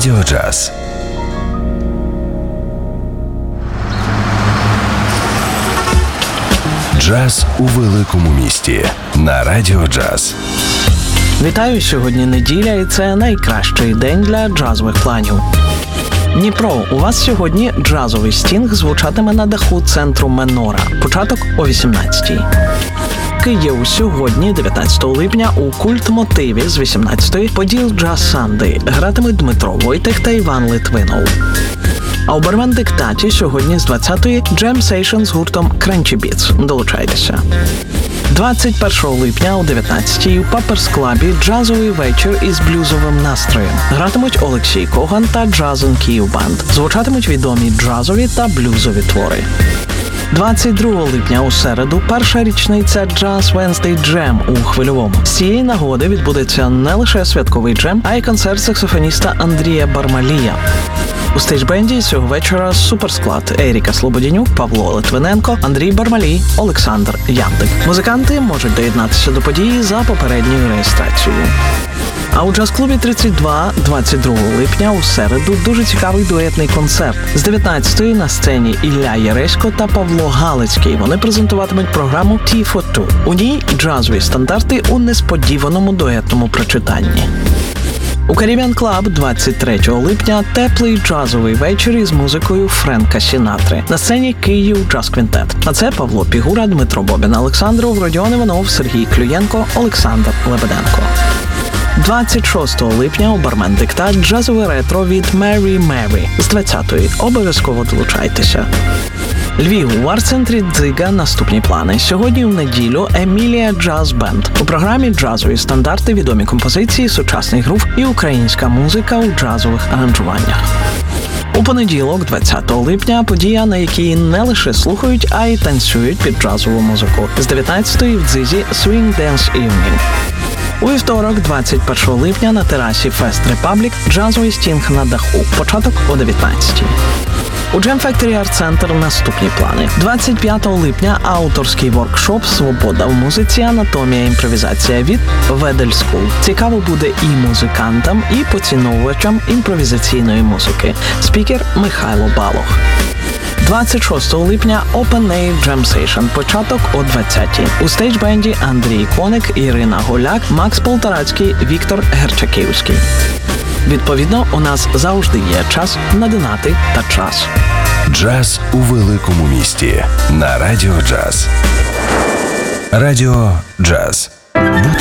Радіо Джаз. Джаз у великому місті на Радіо Джаз. Вітаю, сьогодні неділя, і це найкращий день для джазових планів. Дніпро, у вас сьогодні джазовий стінг звучатиме на даху центру Менора. Початок о 18-й. Київ сьогодні, 19 липня, у Культ-мотиві з 18-ї Поділ Джаз Санди гратимуть Дмитро Войтих та Іван Литвинов. А у Бармен-диктаті сьогодні з 20-ї Джем Сейшн з гуртом Crunchy Beats. Долучайтеся. 21 липня о 19-й у Паперс Клабі джазовий вечір із блюзовим настроєм. Гратимуть Олексій Коган та Джазен Київ Банд. Звучатимуть відомі джазові та блюзові твори. 22 липня у середу перша річниця Jazz Wednesday Jam у Хвильовому. З цієї нагоди відбудеться не лише святковий джем, а й концерт саксофоніста Андрія Бармалія. У стейджбенді цього вечора суперсклад: Еріка Слободянюк, Павло Литвиненко, Андрій Бармалій, Олександр Яндик. Музиканти можуть доєднатися до події за попередньою реєстрацією. А у джаз-клубі 32 22 липня у середу дуже цікавий дуетний концерт. З 19-ї на сцені Ілля Яресько та Павло Галицький. Вони презентуватимуть програму «Tea for Two». У ній джазові стандарти у несподіваному дуетному прочитанні. У Caribbean Club 23 липня теплий джазовий вечір із музикою Френка Сінатри. На сцені Київ Джаз Квінтет. А це Павло Пігура, Дмитро Бобін, Олександров, Родіон Іванов, Сергій Клюєнко, Олександр Лебеденко. 26 липня у Бармен-диктат джазове ретро від Mary Mary з 20-ї. Обов'язково долучайтеся. Львів, у арт-центрі Дзига наступні плани. Сьогодні в неділю Емілія Джаз Бенд. У програмі джазові стандарти, відомі композиції, сучасний грув і українська музика у джазових аранжуваннях. У понеділок, 20 липня, подія, на якій не лише слухають, а й танцюють під джазову музику. З 19-ї в Дзизі Swing Dance Evening. У вівторок, 21 липня, на терасі Fest Republic джазовий стінг на даху. Початок о 19-й. У Jam Factory Art Center наступні плани. 25 липня авторський воркшоп «Свобода в музиці. Анатомія імпровізація» від Ведель School. Цікаво буде і музикантам, і поціновувачам імпровізаційної музики. Спікер Михайло Балох. 26 липня Open Air Jam Session. Початок о 20-й. У стейджбенді Андрій Коник, Ірина Голяк, Макс Полторацький, Віктор Герчаківський. Відповідно, у нас завжди є час на донати та час. Джаз у великому місті на Радіо Джаз. Радіо Джаз.